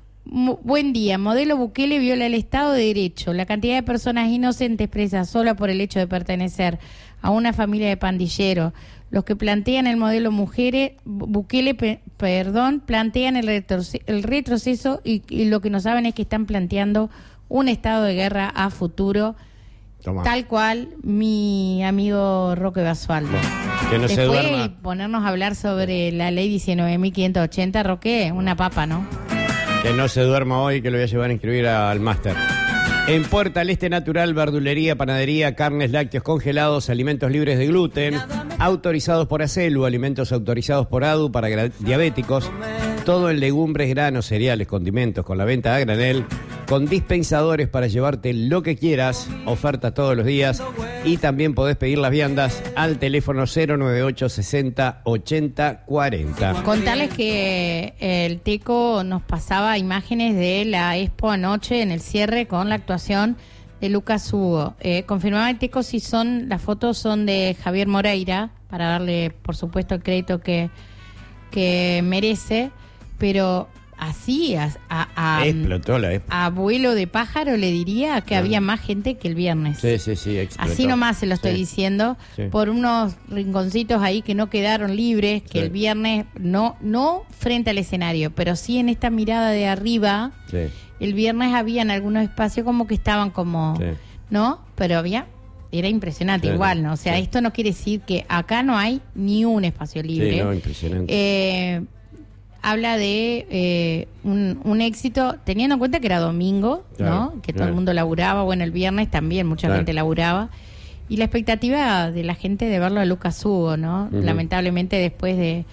buen día, modelo Bukele viola el Estado de Derecho. La cantidad de personas inocentes presas solo por el hecho de pertenecer a una familia de pandilleros. Los que plantean el modelo Bukele, plantean el retroceso y lo que no saben es que están planteando un estado de guerra a futuro. Toma. Tal cual mi amigo Roque Basualdo. Que no se duerma. Y ponernos a hablar sobre la ley 19.580, Roque, una papa, ¿no? Que no se duerma hoy, que lo voy a llevar a inscribir al máster. En Portal Este Natural, verdulería, panadería, carnes, lácteos congelados, alimentos libres de gluten, autorizados por ACELU, alimentos autorizados por ADU para diabéticos, todo en legumbres, granos, cereales, condimentos, con la venta a granel, con dispensadores para llevarte lo que quieras, ofertas todos los días, y también podés pedir las viandas al teléfono 098 60 80 40. Contarles que el Teco nos pasaba imágenes de la expo anoche en el cierre con la actuación de Lucas Hugo. Confirmaba el Teco si las fotos son de Javier Moreira, para darle por supuesto el crédito que merece, pero así explotó la expo. A vuelo de pájaro le diría que había más gente que el viernes. Sí, explotó. Así nomás se lo estoy diciendo, por unos rinconcitos ahí que no quedaron libres, que el viernes no frente al escenario, pero sí en esta mirada de arriba. El viernes habían algunos espacios como que estaban como, ¿no? Pero era impresionante igual, ¿no? O sea, esto no quiere decir que acá no hay ni un espacio libre. Sí, no, impresionante. Habla de un éxito, teniendo en cuenta que era domingo, ¿no? Que todo el mundo laburaba, bueno, el viernes también mucha gente laburaba, y la expectativa de la gente de verlo a Lucas Hugo, ¿no? Lamentablemente después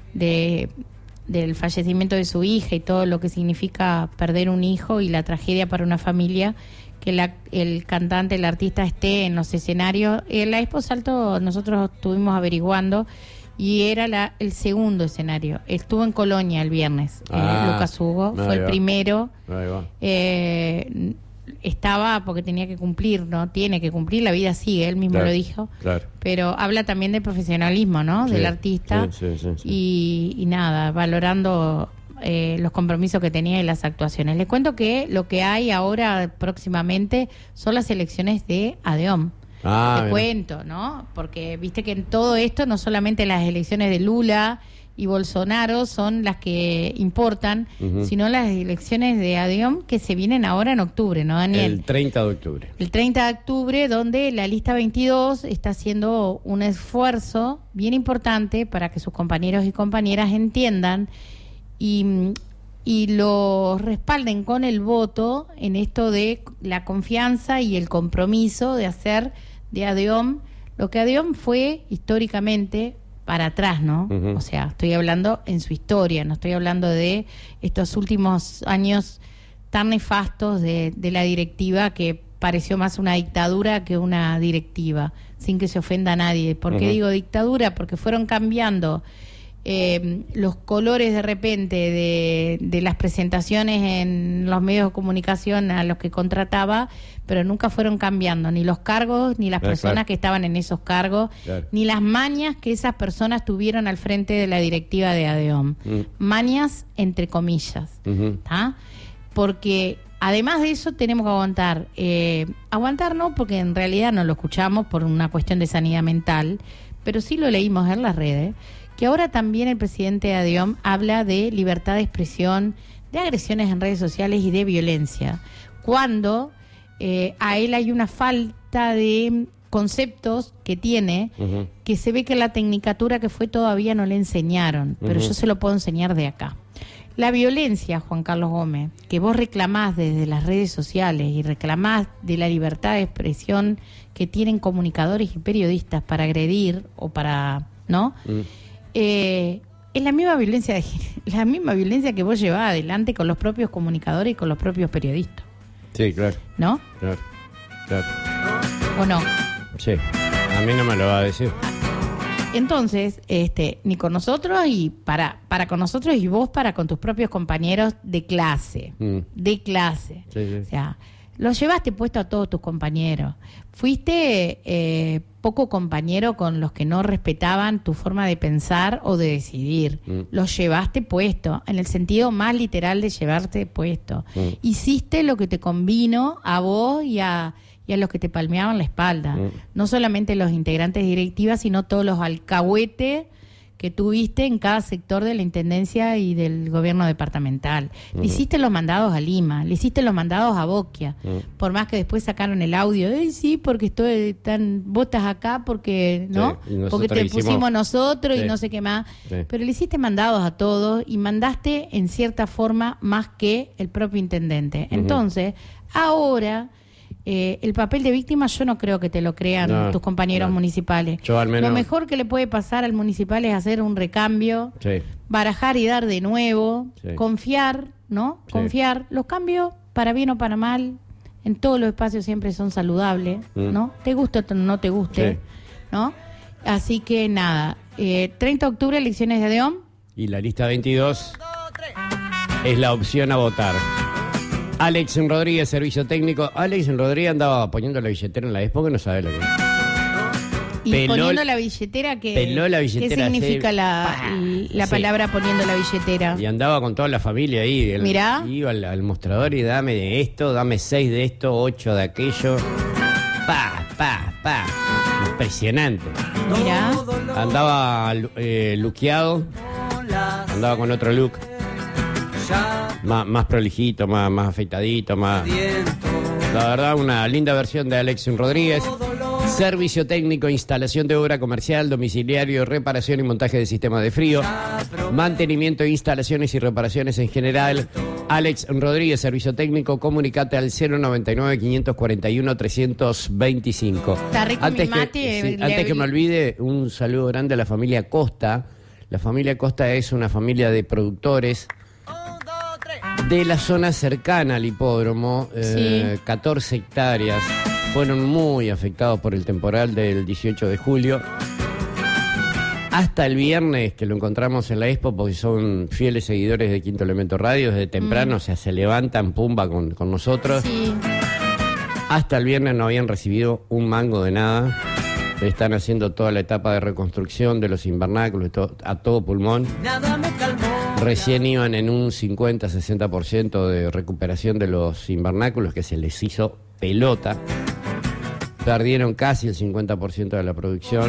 del fallecimiento de su hija y todo lo que significa perder un hijo y la tragedia para una familia, que el cantante, el artista esté en los escenarios. La Expo Salto nosotros estuvimos averiguando y era el segundo escenario. Estuvo en Colonia el viernes, Lucas Hugo, fue el primero. Estaba porque tenía que cumplir, ¿no? Tiene que cumplir, la vida sigue, él mismo lo dijo. Pero habla también del profesionalismo, ¿no? Del artista. Y nada, valorando los compromisos que tenía y las actuaciones. Les cuento que lo que hay ahora próximamente son las elecciones de ADEOM. Te cuento, ¿no? Porque viste que en todo esto no solamente las elecciones de Lula y Bolsonaro son las que importan, sino las elecciones de ADEOM que se vienen ahora en octubre, ¿no, Daniel? El 30 de octubre. El 30 de octubre, donde la lista 22 está haciendo un esfuerzo bien importante para que sus compañeros y compañeras entiendan y lo respalden con el voto en esto de la confianza y el compromiso de hacer de ADEOM lo que ADEOM fue históricamente para atrás, ¿no? O sea, estoy hablando en su historia, no estoy hablando de estos últimos años tan nefastos de la directiva, que pareció más una dictadura que una directiva, sin que se ofenda a nadie. ¿Por qué digo dictadura? Porque fueron cambiando los colores de repente de las presentaciones en los medios de comunicación a los que contrataba, pero nunca fueron cambiando ni los cargos, ni las personas claro. que estaban en esos cargos, Claro. ni las mañas que esas personas tuvieron al frente de la directiva de ADEOM. Mañas entre comillas, ¿tá? Porque además de eso tenemos que aguantar. Aguantar no, porque en realidad no lo escuchamos por una cuestión de sanidad mental, pero sí lo leímos en las redes, que ahora también el presidente de ADEOM habla de libertad de expresión, de agresiones en redes sociales y de violencia, cuando a él hay una falta de conceptos que tiene, que se ve que la tecnicatura que fue todavía no le enseñaron, pero yo se lo puedo enseñar de acá. La violencia, Juan Carlos Gómez, que vos reclamás desde las redes sociales y reclamás de la libertad de expresión que tienen comunicadores y periodistas para agredir o para, ¿no? Es la misma violencia la misma violencia que vos llevás adelante con los propios comunicadores y con los propios periodistas. Sí, claro. ¿No? Claro. ¿O no? Sí. A mí no me lo va a decir. Entonces, ni con nosotros y para con nosotros y vos para con tus propios compañeros de clase. De clase. Sí, sí. O sea, los llevaste puesto a todos tus compañeros. Fuiste poco compañero con los que no respetaban tu forma de pensar o de decidir. Los llevaste puesto, en el sentido más literal de llevarte puesto. Hiciste lo que te convino a vos y a los que te palmeaban la espalda. No solamente los integrantes directivas, sino todos los alcahuetes que tuviste en cada sector de la Intendencia y del gobierno departamental. Le hiciste los mandados a Lima, le hiciste los mandados a Boquia, por más que después sacaron el audio, sí, porque vos estás acá porque, ¿no? Sí, porque te pusimos nosotros y no sé qué más. Sí. Pero le hiciste mandados a todos y mandaste en cierta forma más que el propio intendente. Entonces, ahora... el papel de víctima yo no creo que te lo crean tus compañeros municipales. Yo al menos... Lo mejor que le puede pasar al municipal es hacer un recambio, barajar y dar de nuevo, confiar, ¿no? Sí. Confiar. Los cambios, para bien o para mal, en todos los espacios siempre son saludables, ¿no? Te guste o no te guste, ¿no? Así que nada, 30 de octubre, elecciones de ADEOM. Y la lista 22 es la opción a votar. Alex Rodríguez, servicio técnico. Alex Rodríguez andaba poniendo la billetera en la expo que no sabe lo que es. Y poniendo la billetera, peló la billetera, ¿qué significa la palabra poniendo la billetera? Y andaba con toda la familia ahí. Mirá. Iba al mostrador y dame de esto, dame 6 de esto, 8 de aquello. Impresionante. Mirá. Andaba luqueado. Andaba con otro look. Más prolijito, más afeitadito, más... La verdad, una linda versión de Alex Rodríguez. Servicio técnico, instalación de obra comercial, domiciliario, reparación y montaje de sistemas de frío, mantenimiento, instalaciones y reparaciones en general. Alex Rodríguez, servicio técnico, comunicate al 099-541-325. Está rico Antes mi mate. antes que me olvide, un saludo grande a la familia Costa. La familia Costa es una familia de productores de la zona cercana al hipódromo, 14 hectáreas, fueron muy afectados por el temporal del 18 de julio. Hasta el viernes, que lo encontramos en la expo, porque son fieles seguidores de Quinto Elemento Radio, desde temprano, o sea, se levantan pumba con nosotros. Sí. Hasta el viernes no habían recibido un mango de nada. Están haciendo toda la etapa de reconstrucción de los invernáculos a todo pulmón. Recién iban en un 50-60% de recuperación de los invernáculos, que se les hizo pelota. Perdieron casi el 50% de la producción.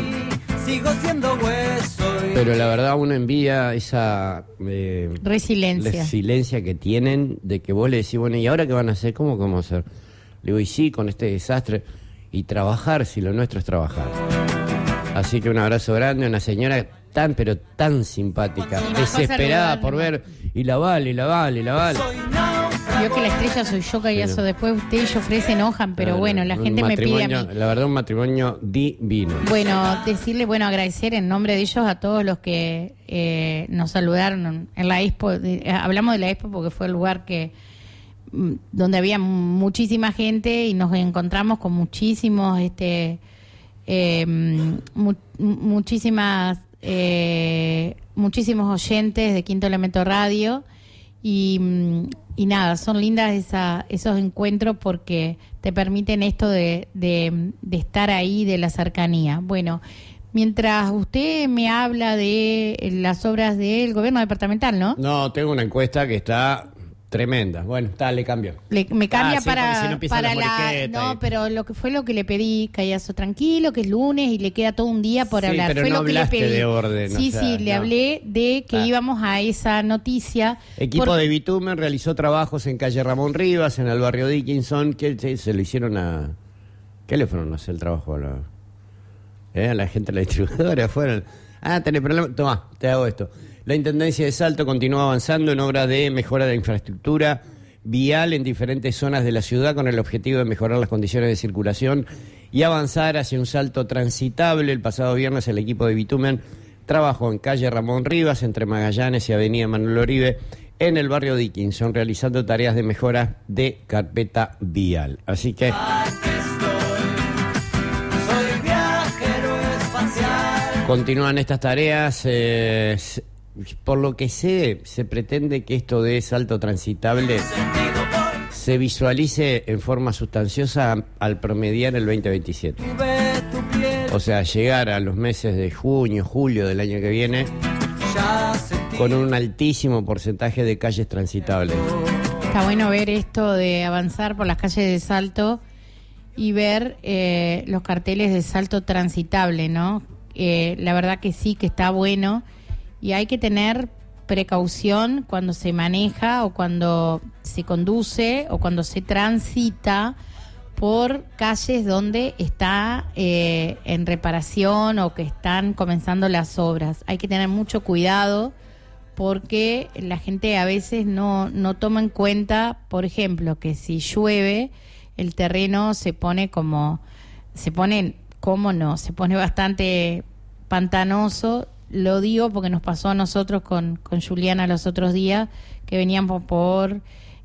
Pero la verdad uno envía esa resiliencia que tienen, de que vos le decís, bueno, ¿y ahora qué van a hacer? ¿Cómo vamos a hacer? Le digo, y sí, con este desastre. Y trabajar, si lo nuestro es trabajar. Así que un abrazo grande, una señora tan, pero tan simpática, desesperada por ver, y la vale. Vio que la estrella soy yo, Callazo. Después ustedes y Jofre se enojan, pero bueno, la gente me pide a mí. La verdad, un matrimonio divino. Bueno, agradecer en nombre de ellos a todos los que nos saludaron en la expo. Hablamos de la expo porque fue el lugar donde había muchísima gente y nos encontramos con muchísimos muchísimas muchísimos oyentes de Quinto Elemento Radio y nada, son lindas esos encuentros porque te permiten esto de estar ahí, de la cercanía. Bueno, mientras usted me habla de las obras del gobierno departamental, ¿no? No, tengo una encuesta que está tremenda. Bueno, le cambio. Me cambia sí, si no para la... No, pero lo que le pedí, Callazo, tranquilo, que es lunes y le queda todo un día por hablar. Pero fue no lo que le hablaste pedí. de orden. Sí, le hablé de que íbamos a esa noticia. Equipo de Bitumen realizó trabajos en calle Ramón Rivas, en el barrio Dickinson. Que se le hicieron a... ¿Qué le fueron a hacer el trabajo a la gente de la distribuidora? Fueron... tenés problema. Tomá, te hago esto. La Intendencia de Salto continúa avanzando en obras de mejora de infraestructura vial en diferentes zonas de la ciudad con el objetivo de mejorar las condiciones de circulación y avanzar hacia un Salto transitable. El pasado viernes el equipo de Bitumen trabajó en calle Ramón Rivas, entre Magallanes y avenida Manuel Oribe, en el barrio Dickinson, realizando tareas de mejora de carpeta vial. Así que... continúan estas tareas. Por lo que sé, se pretende que esto de Salto transitable se visualice en forma sustanciosa al promediar el 2027. O sea, llegar a los meses de junio, julio del año que viene con un altísimo porcentaje de calles transitables. Está bueno ver esto de avanzar por las calles de Salto y ver los carteles de Salto transitable, ¿no? La verdad que sí, que está bueno. Y hay que tener precaución cuando se maneja o cuando se conduce o cuando se transita por calles donde está en reparación o que están comenzando las obras. Hay que tener mucho cuidado porque la gente a veces no toma en cuenta, por ejemplo, que si llueve el terreno se pone bastante pantanoso. Lo digo porque nos pasó a nosotros con Juliana los otros días, que veníamos por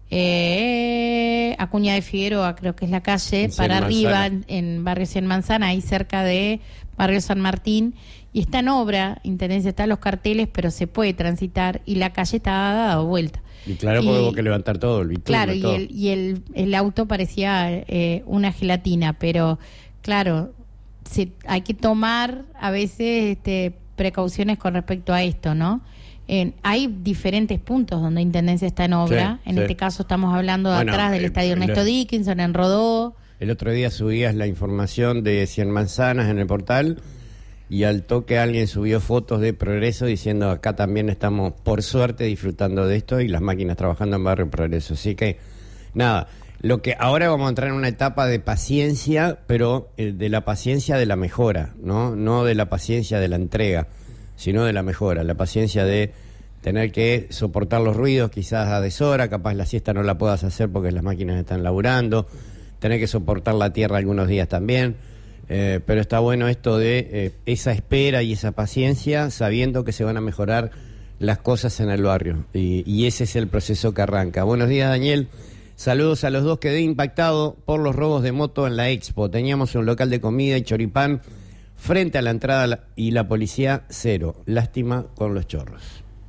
Acuña de Figueroa, creo que es la calle, para arriba, en barrio Cien Manzana, ahí cerca de barrio San Martín, y está en obra, Intendencia, están los carteles, pero se puede transitar, y la calle está dada vuelta. Y claro, porque hubo que levantar todo, el bitumen. Claro, el auto parecía una gelatina, pero claro, hay que tomar a veces precauciones con respecto a esto, ¿no? Hay diferentes puntos donde Intendencia está en obra. En este caso estamos hablando de atrás del Estadio Ernesto Dickinson, en Rodó. El otro día subías la información de Cien Manzanas en el portal y al toque alguien subió fotos de Progreso diciendo acá también estamos, por suerte, disfrutando de esto y las máquinas trabajando en barrio Progreso. Así que, nada, lo que ahora vamos a entrar en una etapa de paciencia, pero de la paciencia de la mejora, no de la paciencia de la entrega, sino de la mejora, la paciencia de tener que soportar los ruidos quizás a deshora, capaz la siesta no la puedas hacer porque las máquinas están laburando, tener que soportar la tierra algunos días también, pero está bueno esto de esa espera y esa paciencia, sabiendo que se van a mejorar las cosas en el barrio, y ese es el proceso que arranca. Buenos días, Daniel. Saludos a los dos. Quedé impactado por los robos de moto en la Expo. Teníamos un local de comida y choripán frente a la entrada y la policía cero. Lástima con los chorros.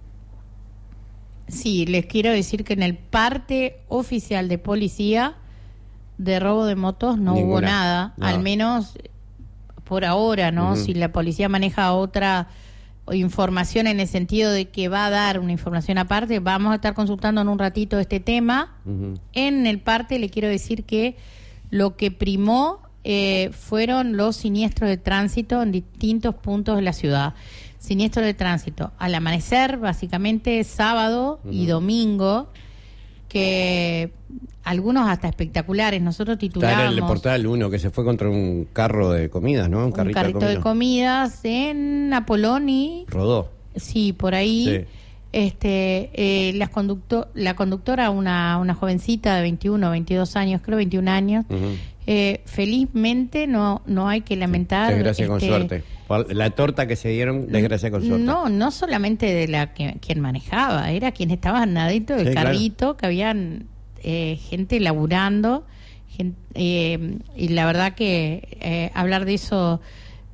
Sí, les quiero decir que en el parte oficial de policía de robo de motos no hubo nada. No. Al menos por ahora, ¿no? Si la policía maneja otra información en el sentido de que va a dar una información aparte, vamos a estar consultando en un ratito este tema. En el parte le quiero decir que lo que primó fueron los siniestros de tránsito en distintos puntos de la ciudad. Siniestros de tránsito al amanecer, básicamente sábado y domingo, que algunos hasta espectaculares. Nosotros titulamos... Está en el portal uno que se fue contra un carro de comidas, ¿no? Un carrito de comidas en Apoloni. Rodó. Sí, por ahí. Sí. La conductora, una jovencita de 21, 22 años, creo 21 años. Felizmente no hay que lamentar. Desgracia con suerte. La torta que se dieron, desgracia con suerte. No solamente de quien manejaba, era quien estaba adentro del carrito, claro. Que habían gente laburando, y la verdad que hablar de eso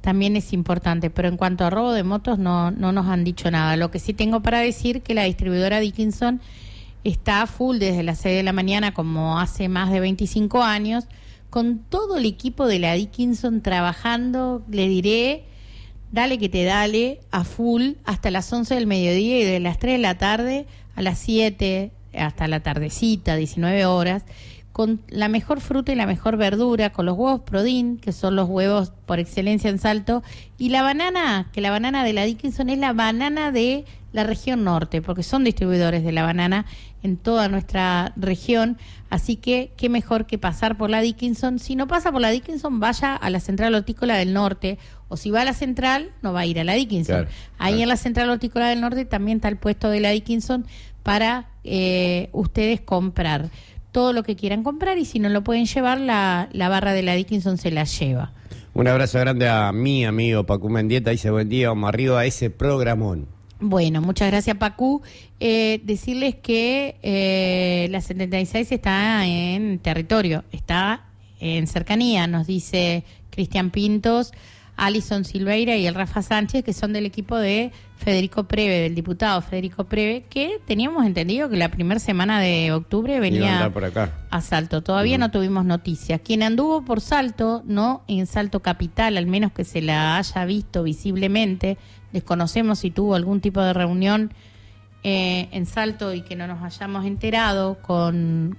también es importante, pero en cuanto a robo de motos no nos han dicho nada. Lo que sí tengo para decir que la distribuidora Dickinson está a full desde las 6 de la mañana, como hace más de 25 años, con todo el equipo de la Dickinson trabajando, le diré, dale que te dale, a full, hasta las 11 del mediodía y de las 3 de la tarde a las 7, hasta la tardecita, 19 horas, con la mejor fruta y la mejor verdura, con los huevos Prodin, que son los huevos por excelencia en Salto, y la banana, que la banana de la Dickinson es la banana de la región norte, porque son distribuidores de la banana en toda nuestra región, así que qué mejor que pasar por la Dickinson. Si no pasa por la Dickinson, vaya a la Central Hortícola del Norte, o si va a la Central, no va a ir a la Dickinson. Claro, ahí en la Central Hortícola del Norte también está el puesto de la Dickinson para ustedes comprar todo lo que quieran comprar, y si no lo pueden llevar, la barra de la Dickinson se la lleva. Un abrazo grande a mi amigo Pacu Mendieta, dice buen día, vamos arriba a ese programón. Bueno, muchas gracias, Pacu. Decirles que la 76 está en territorio, está en cercanía, nos dice Cristian Pintos, Alison Silveira y el Rafa Sánchez, que son del equipo de Federico Preve, del diputado Federico Preve, que teníamos entendido que la primera semana de octubre venía por acá a Salto. Todavía no tuvimos noticias. Quien anduvo por Salto, no en Salto Capital, al menos que se la haya visto visiblemente, desconocemos si tuvo algún tipo de reunión en Salto y que no nos hayamos enterado con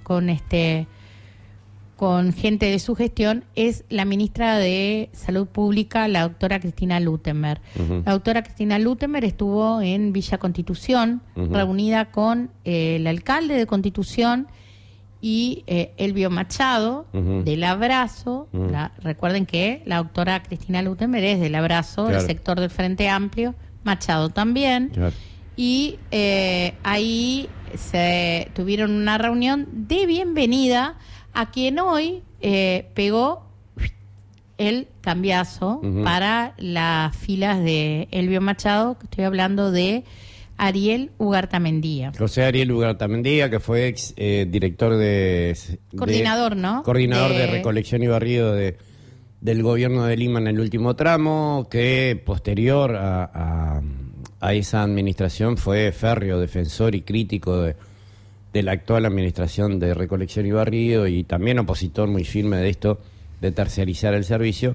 gente de su gestión, es la ministra de Salud Pública, la doctora Cristina Luttenberg. La doctora Cristina Luttenberg estuvo en Villa Constitución, reunida con el alcalde de Constitución y Elvio Machado, del Abrazo. Recuerden que la doctora Cristina Luttenberg es del Abrazo, el sector del Frente Amplio, Machado también. Y ahí se tuvieron una reunión de bienvenida a quien hoy pegó el cambiazo para las filas de Elvio Machado, que estoy hablando de Ariel Ugartamendía. José Ariel Ugartamendía, que fue ex director coordinador, ¿no? Coordinador de recolección y barrido del gobierno de Lima en el último tramo, que posterior a esa administración fue férreo defensor y crítico de la actual administración de recolección y barrido, y también opositor muy firme de esto, de terciarizar el servicio.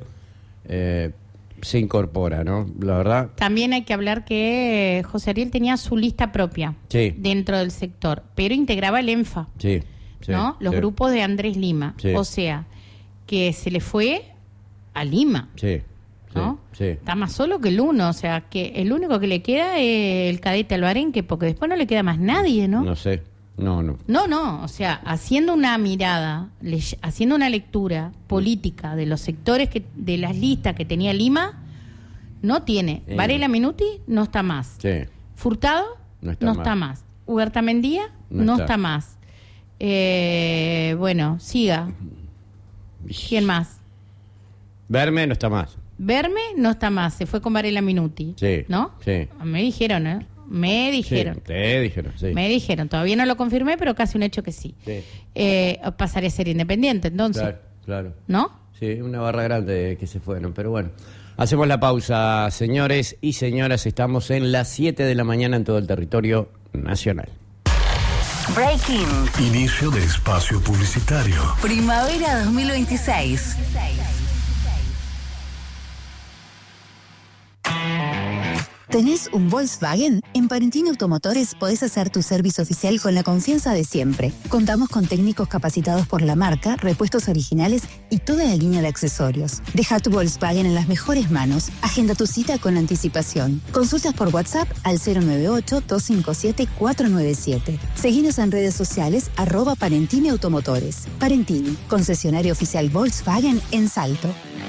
Se incorpora, ¿no? La verdad. También hay que hablar que José Ariel tenía su lista propia dentro del sector, pero integraba el ENFA, ¿no? Los grupos de Andrés Lima. O sea, que se le fue a Lima. ¿no? Está más solo que el uno, o sea, que el único que le queda es el cadete Alvarenque, porque después no le queda más nadie, ¿no? No sé. No, o sea, haciendo una mirada, haciendo una lectura política de los sectores de las listas que tenía Lima, no tiene. Varela Minuti no está más. Furtado no está más. Ugartamendía no está más. Bueno, siga. ¿Quién más? Verme no está más. Verme no está más, se fue con Varela Minuti. ¿No? Me dijeron, ¿eh? Me dijeron. Te dijeron, Me dijeron, todavía no lo confirmé, pero casi un hecho que sí. Pasaré a ser independiente, entonces. Claro. ¿No? Sí, una barra grande que se fueron, pero bueno. Hacemos la pausa, señores y señoras. Estamos en las 7 de la mañana en todo el territorio nacional. Breaking. Inicio de espacio publicitario. Primavera 2026. ¿Tenés un Volkswagen? En Parentini Automotores podés hacer tu servicio oficial con la confianza de siempre. Contamos con técnicos capacitados por la marca, repuestos originales y toda la línea de accesorios. Deja tu Volkswagen en las mejores manos. Agenda tu cita con anticipación. Consultas por WhatsApp al 098-257-497. Seguinos en redes sociales @Parentini Automotores. Parentini, concesionario oficial Volkswagen en Salto.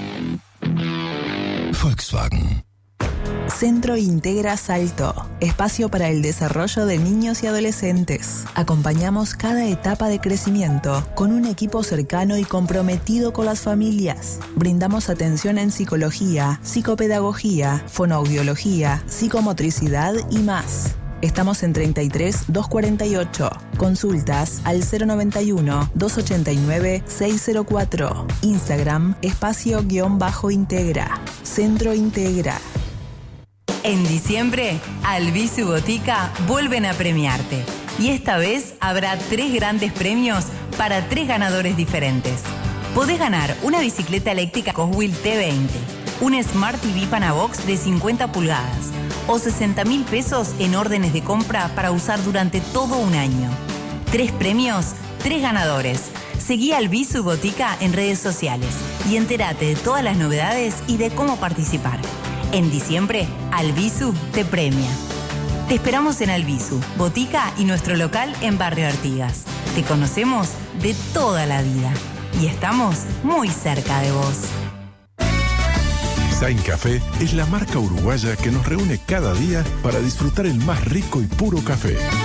Volkswagen. Centro Integra Salto, espacio para el desarrollo de niños y adolescentes. Acompañamos cada etapa de crecimiento con un equipo cercano y comprometido con las familias. Brindamos atención en psicología, psicopedagogía, fonoaudiología, psicomotricidad y más. Estamos en 33 248. Consultas al 091 289 604. Instagram espacio-integra. Centro Integra. En diciembre, Albizu Botica vuelven a premiarte. Y esta vez habrá 3 grandes premios para 3 ganadores diferentes. Podés ganar una bicicleta eléctrica Coswheel T20, un Smart TV Panabox de 50 pulgadas o 60.000 pesos en órdenes de compra para usar durante todo un año. 3 premios, 3 ganadores. Seguí Albizu Botica en redes sociales y entérate de todas las novedades y de cómo participar. En diciembre, Albizu te premia. Te esperamos en Albizu, Botica y nuestro local en Barrio Artigas. Te conocemos de toda la vida y estamos muy cerca de vos. Zain Café es la marca uruguaya que nos reúne cada día para disfrutar el más rico y puro café.